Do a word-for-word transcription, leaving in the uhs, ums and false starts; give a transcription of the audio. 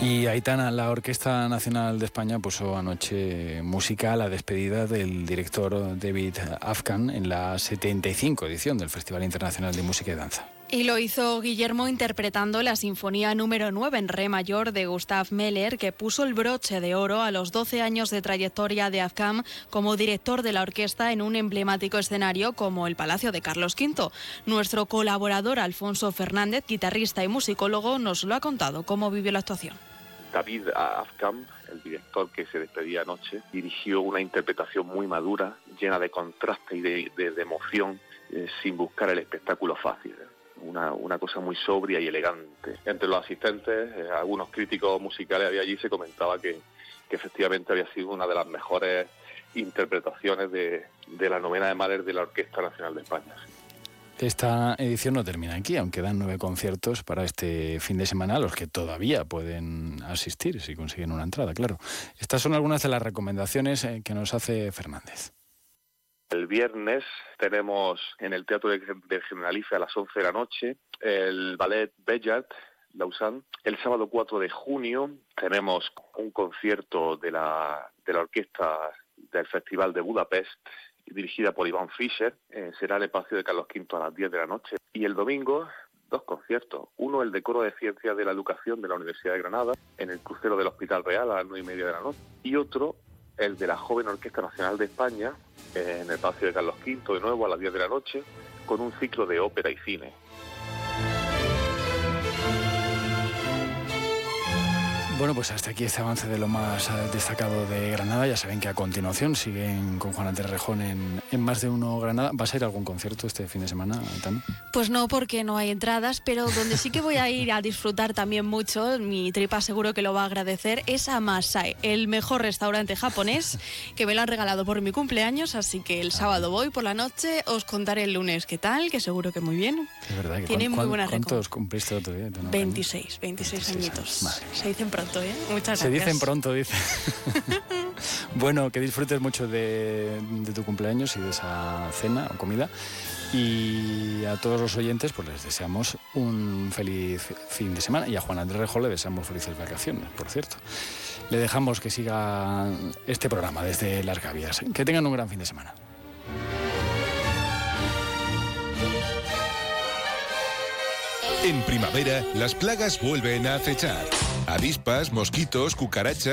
Y Aitana, la Orquesta Nacional de España puso anoche música a la despedida del director David Afkhan en la setenta y cinco edición del Festival Internacional de Música y Danza. Y lo hizo Guillermo interpretando la Sinfonía número nueve en re mayor de Gustav Mahler, que puso el broche de oro a los doce años de trayectoria de Afkhan como director de la orquesta en un emblemático escenario como el Palacio de Carlos quinto. Nuestro colaborador Alfonso Fernández, guitarrista y musicólogo, nos lo ha contado cómo vivió la actuación. David Afkhan, el director que se despedía anoche, dirigió una interpretación muy madura, llena de contraste y de, de, de emoción, eh, sin buscar el espectáculo fácil. Una, una cosa muy sobria y elegante. Entre los asistentes, eh, algunos críticos musicales había allí, se comentaba que, que efectivamente había sido una de las mejores interpretaciones de, de la novena de Mahler de la Orquesta Nacional de España. Esta edición no termina aquí, aunque dan nueve conciertos para este fin de semana, a los que todavía pueden asistir si consiguen una entrada, claro. Estas son algunas de las recomendaciones eh, que nos hace Fernández. El viernes tenemos en el Teatro de Generalife a las once de la noche el Ballet Bayard, Lausanne. El sábado cuatro de junio tenemos un concierto de la, de la orquesta del Festival de Budapest, dirigida por Iván Fischer. Eh, será el espacio de Carlos quinto a las diez de la noche. Y el domingo, dos conciertos. Uno, el de Coro de Ciencias de la Educación de la Universidad de Granada, en el crucero del Hospital Real a las nueve y media de la noche. Y otro, el de la Joven Orquesta Nacional de España, eh, en el Palacio de Carlos quinto, de nuevo a las diez de la noche, con un ciclo de ópera y cine. Bueno, pues hasta aquí este avance de lo más destacado de Granada. Ya saben que a continuación siguen con Juan Andrés Rejón en, en Más de Uno Granada. ¿Vas a ir a algún concierto este fin de semana, Aitana? Pues no, porque no hay entradas, pero donde sí que voy a ir a disfrutar también mucho, mi tripa seguro que lo va a agradecer, es a Masai, el mejor restaurante japonés, que me lo han regalado por mi cumpleaños, así que el sábado voy por la noche, os contaré el lunes qué tal, que seguro que muy bien. Es verdad que tiene muy buenas ¿Cuántos cumpliste otro día? veintiséis, veintiséis añitos. Madre. Se dicen pronto. ¿Eh? Muchas gracias. Se dicen pronto, dice. Bueno, que disfrutes mucho de, de tu cumpleaños y de esa cena o comida. Y a todos los oyentes, pues les deseamos un feliz fin de semana. Y a Juan Andrés Rejón le deseamos felices vacaciones, por cierto. Le dejamos que siga este programa desde Las Gavias. Que tengan un gran fin de semana. En primavera, las plagas vuelven a acechar. Avispas, mosquitos, cucarachas.